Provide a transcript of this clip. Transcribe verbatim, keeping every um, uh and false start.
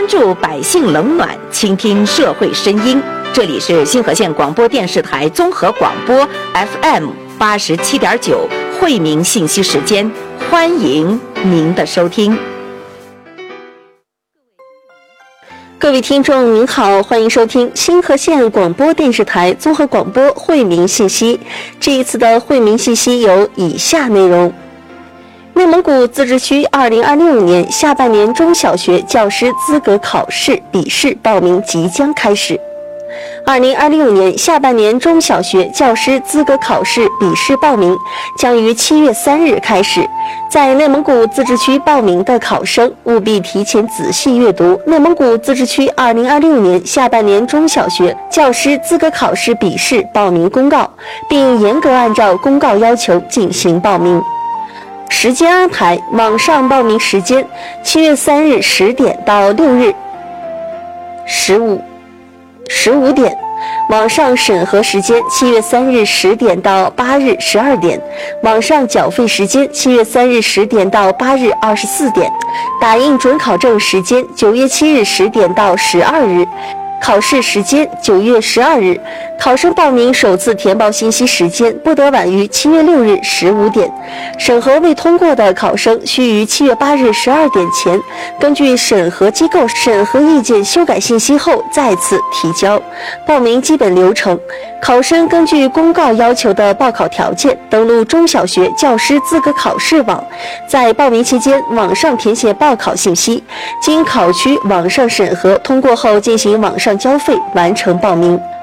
关注百姓冷暖，倾听社会声音。这里是新河县广播电视台综合广播 F M 八十七点九惠民信息时间，欢迎您的收听。 各位听众您好，欢迎收听新河县广播电视台综合广播惠民信息。这一次的惠民信息有以下内容：内蒙古自治区二零二六年下半年中小学教师资格考试笔试报名即将开始。二零二六年下半年中小学教师资格考试笔试报名将于七月三日开始。在内蒙古自治区报名的考生务必提前仔细阅读内蒙古自治区二零二六年下半年中小学教师资格考试笔试报名公告，并严格按照公告要求进行报名。时间安排：网上报名时间七月三日十点到六日十五十五点，网上审核时间七月三日十点到八日十二点，网上缴费时间七月三日十点到八日二十四点，打印准考证时间九月七日十点到十二日，考试时间九月十二日，考生报名首次填报信息时间不得晚于七月六日十五点。审核未通过的考生需于七月八日十二点前，根据审核机构审核意见修改信息后再次提交。报名基本流程：考生根据公告要求的报考条件，登录中小学教师资格考试网，在报名期间网上填写报考信息，经考区网上审核通过后进行网上交费完成报名。